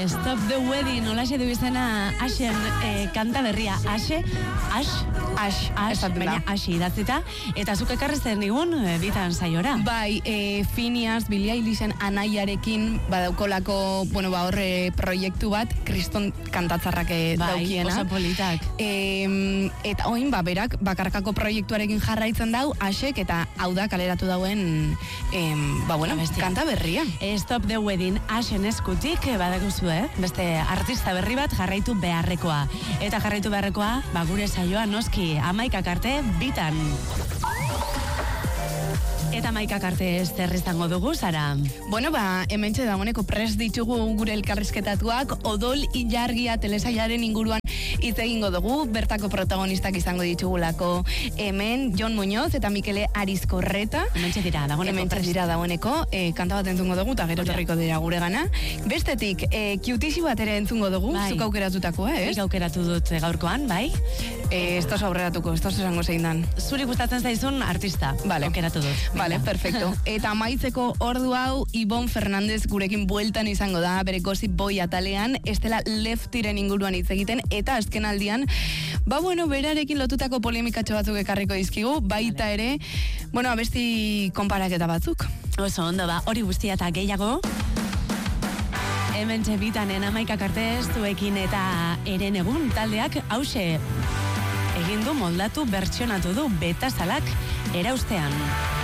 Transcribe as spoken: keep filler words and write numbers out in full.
Stop the Wedding, holaxe du izena Ashen eh, kanta berria. Ashe, Ash, Ash, Ash, baina Ashi idatzita. Eta zuk ekarrezen digun e, bitan saiora. Bai, e, Phineas, Billie Eilish'n anaiarekin badaukolako, bueno, ba horre proiektu bat, kriston kantatzarrak e, bai, daukiena. Oso politak. E, eta oin, ba, berak, bakarkako proiektuarekin jarraitzen dau, Ashek, eta hau da kaleratu dauen, em, ba, bueno, kanta berria. Stop the Wedding, Ashen eskutik, badakuzu, eh? Beste artista berri bat jarraitu beharrekoa. Eta jarraitu beharrekoa, ba, gure saioa noski amaikak arte bitan. Eta amaikak arte ez zerrizango dugu, Sara? Bueno, ba, hementxe dagoeneko prest ditugu gure elkarrizketatuak, odol ilargia telesailaren inguruan hitz egingo dugu, bertako protagonistak izango ditugulako hemen Jon Muñoz eta Mikele Arizkorreta. Hementxe dira, dagoeneko. Hementxe dira dagoeneko, e, kanta bat entzungo dugu, eta gero torriko dira gure gana. Bestetik, e, kiutixi bat ere entzungo dugu, bai. Zuk aukeratutakoa, ez? Nik aukeratu dut gaurkoan, bai? E, ez tozu aurreratuko, ez tozu esango zein dan. Zuri gustatzen zaizun artista, vale. Aukeratu dut. Vale, perfecto. Eta amaitzeko ordu hau, Ibon Fernandez gurekin bueltan izango da, bere Gossip Boy atalean, Estela Leftiren inguruan hitz egiten, eta azken aldian, ba bueno, berarekin lotutako polemikatxo batzuk ekarriko dizkigu, baita vale. Ere, bueno, abesti konparaketa batzuk. Oso ondo, ba, hori guztia eta gehiago, hemen txebitanen amaikak arte zuekin eta eren egun taldeak hause egin du, moldatu, bertsionatu du Betazalak eraustean.